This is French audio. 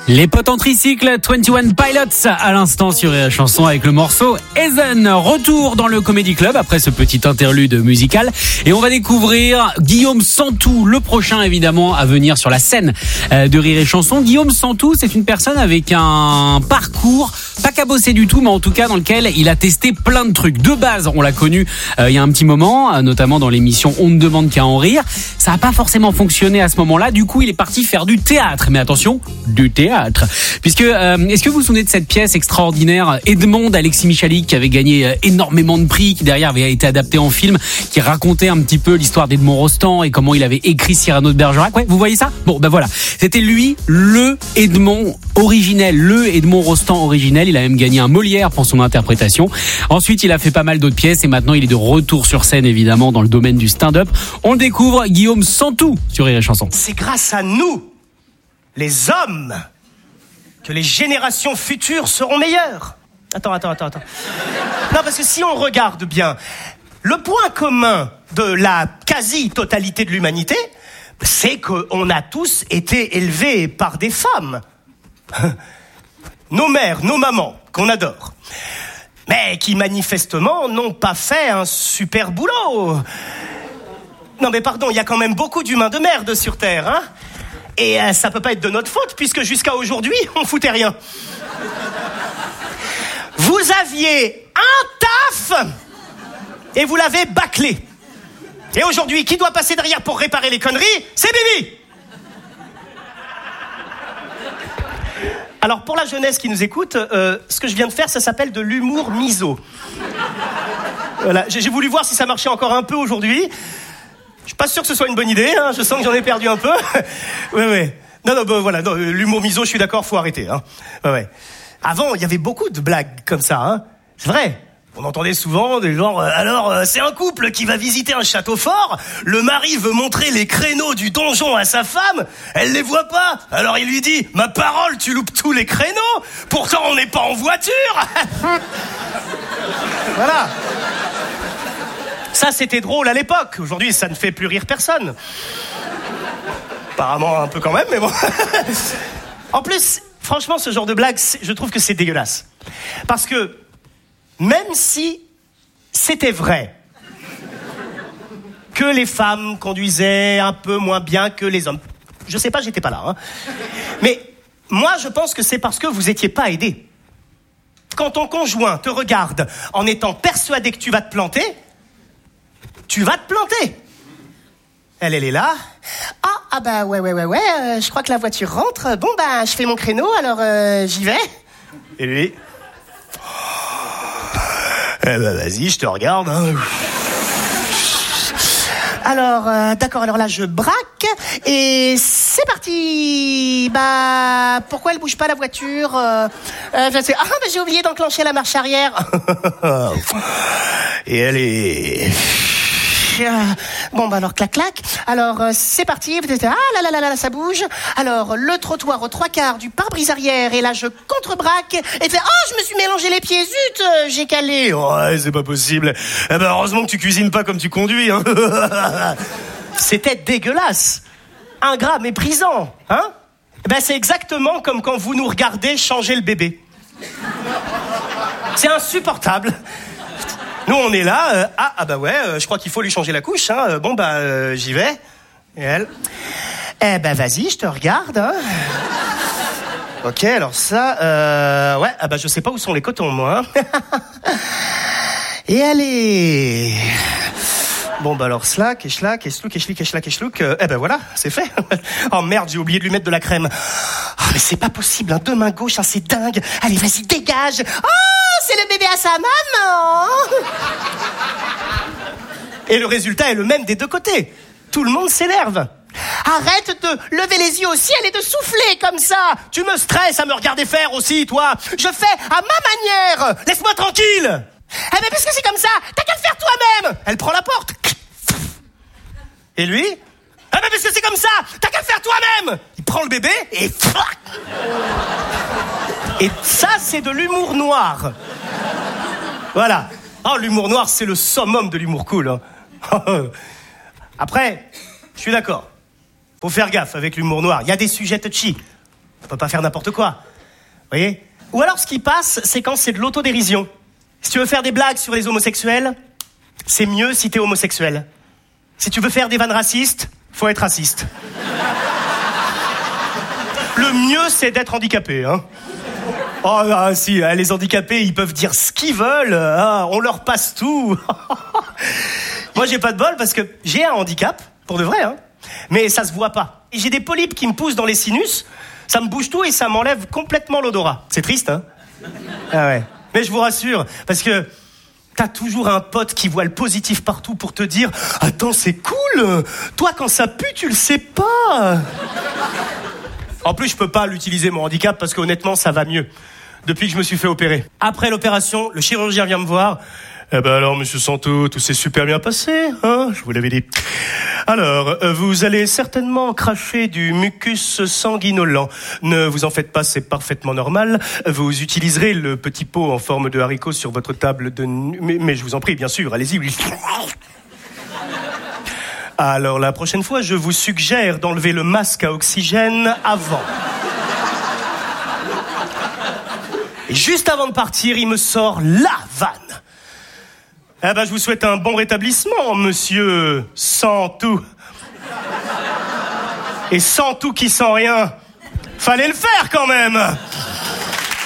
Les potes en tricycle, 21 Pilots à l'instant sur Rire et Chanson avec le morceau Ezen. Retour dans le Comedy Club après ce petit interlude musical et on va découvrir Guillaume Santou, le prochain évidemment à venir sur la scène de Rire et Chanson. Guillaume Santou, c'est une personne avec un parcours pas cabossé du tout, mais en tout cas dans lequel il a testé plein de trucs. De base, on l'a connu il y a un petit moment, notamment dans l'émission On ne demande qu'à en rire. Ça n'a pas forcément fonctionné à ce moment-là. Du coup, il est parti faire du théâtre. Mais attention, du théâtre. Puisque, est-ce que vous vous souvenez de cette pièce extraordinaire, Edmond d'Alexis Michalik, qui avait gagné énormément de prix, qui derrière avait été adapté en film, qui racontait un petit peu l'histoire d'Edmond Rostand et comment il avait écrit Cyrano de Bergerac. Ouais, vous voyez ça? Bon, ben voilà. C'était lui, le Edmond originel, le Edmond Rostand originel. Il a même gagné un Molière pour son interprétation. Ensuite, il a fait pas mal d'autres pièces et maintenant il est de retour sur scène, évidemment, dans le domaine du stand-up. On le découvre, Guillaume Santou sur Rire et Chanson. C'est grâce à nous, les hommes, que les générations futures seront meilleures. Attends. Non, parce que si on regarde bien, le point commun de la quasi-totalité de l'humanité, c'est qu'on a tous été élevés par des femmes. Nos mères, nos mamans, qu'on adore. Mais qui manifestement n'ont pas fait un super boulot. Non mais pardon, il y a quand même beaucoup d'humains de merde sur Terre, hein. Et ça peut pas être de notre faute, puisque jusqu'à aujourd'hui, on foutait rien. Vous aviez un taf, et vous l'avez bâclé. Et aujourd'hui, qui doit passer derrière pour réparer les conneries? C'est Bibi. Alors, pour la jeunesse qui nous écoute, ce que je viens de faire, ça s'appelle de l'humour miso. Voilà, j'ai voulu voir si ça marchait encore un peu aujourd'hui. Je suis pas sûr que ce soit une bonne idée, hein. Je sens que j'en ai perdu un peu. Ouais. Non, voilà, non, l'humour miso, je suis d'accord, faut arrêter, hein. Ouais. Avant, il y avait beaucoup de blagues comme ça, hein. C'est vrai. On entendait souvent des genres, c'est un couple qui va visiter un château fort, le mari veut montrer les créneaux du donjon à sa femme, elle les voit pas, alors il lui dit, ma parole, tu loupes tous les créneaux, pourtant on n'est pas en voiture. Voilà. Ça, c'était drôle à l'époque. Aujourd'hui, ça ne fait plus rire personne. Apparemment, un peu quand même, mais bon. En plus, franchement, ce genre de blague, je trouve que c'est dégueulasse. Parce que, même si c'était vrai que les femmes conduisaient un peu moins bien que les hommes, je sais pas, j'étais pas là, hein. Mais moi, je pense que c'est parce que vous étiez pas aidés. Quand ton conjoint te regarde en étant persuadé que tu vas te planter, tu vas te planter. Elle est là. Ah bah ouais, je crois que la voiture rentre. Bon bah, je fais mon créneau, alors j'y vais. Et lui? Eh bah vas-y, je te regarde, hein. Alors, d'accord, alors là je braque et c'est parti. Bah, pourquoi elle bouge pas la voiture? J'ai oublié d'enclencher la marche arrière. Et elle est... Bon bah alors clac. Alors c'est parti. Ah là, ça bouge. Alors le trottoir aux 3/4 du pare-brise arrière et là je contre-braque et je me suis mélangé les pieds, zut, j'ai calé. Ouais, c'est pas possible. Eh ben heureusement que tu cuisines pas comme tu conduis, hein. C'était dégueulasse, ingrat, méprisant, hein. Ben c'est exactement comme quand vous nous regardez changer le bébé. C'est insupportable. Nous, on est là, je crois qu'il faut lui changer la couche, hein. Bon, j'y vais. Et elle? Eh ben, vas-y, je te regarde, hein. Ok, alors ça, je sais pas où sont les cotons, moi, hein. Et allez. Bon, alors, slack, et schlouk. Voilà, c'est fait. Oh merde, j'ai oublié de lui mettre de la crème. Oh, mais c'est pas possible, hein. Deux mains gauches, hein, c'est dingue. Allez, vas-y, dégage. Oh! C'est le bébé à sa maman. Et le résultat est le même des deux côtés. Tout le monde s'énerve. Arrête de lever les yeux au ciel et de souffler comme ça. Tu me stresses à me regarder faire aussi, toi. Je fais à ma manière. Laisse-moi tranquille. Eh ben, puisque c'est comme ça, t'as qu'à le faire toi-même. Elle prend la porte. Et lui? Eh ben, puisque c'est comme ça, t'as qu'à le faire toi-même. Il prend le bébé et... Et ça, c'est de l'humour noir. Voilà. Oh, l'humour noir, c'est le summum de l'humour cool, hein. Après, je suis d'accord. Faut faire gaffe avec l'humour noir. Il y a des sujets touchy. On peut pas faire n'importe quoi. Vous voyez ? Ou alors, ce qui passe, c'est quand c'est de l'autodérision. Si tu veux faire des blagues sur les homosexuels, c'est mieux si t'es homosexuel. Si tu veux faire des vannes racistes, faut être raciste. Le mieux, c'est d'être handicapé, hein. Oh, ah, si, les handicapés, ils peuvent dire ce qu'ils veulent, on leur passe tout. Moi, j'ai pas de bol parce que j'ai un handicap, pour de vrai, hein. Mais ça se voit pas. Et j'ai des polypes qui me poussent dans les sinus, ça me bouge tout et ça m'enlève complètement l'odorat. C'est triste, hein. Ah ouais. Mais je vous rassure, parce que t'as toujours un pote qui voit le positif partout pour te dire « Attends, c'est cool. Toi, quand ça pue, tu le sais pas. » En plus, je peux pas l'utiliser, mon handicap, parce qu'honnêtement, ça va mieux. Depuis que je me suis fait opérer. Après l'opération, le chirurgien vient me voir. Eh ben alors, monsieur Santo, tout s'est super bien passé, hein, je vous l'avais dit. Alors, vous allez certainement cracher du mucus sanguinolent. Ne vous en faites pas, c'est parfaitement normal. Vous utiliserez le petit pot en forme de haricot sur votre table de... Mais je vous en prie, bien sûr, allez-y. Alors, la prochaine fois, je vous suggère d'enlever le masque à oxygène avant. Et juste avant de partir, il me sort la vanne. Eh ben, je vous souhaite un bon rétablissement, monsieur sans tout. Et sans tout qui sent rien. Fallait le faire quand même.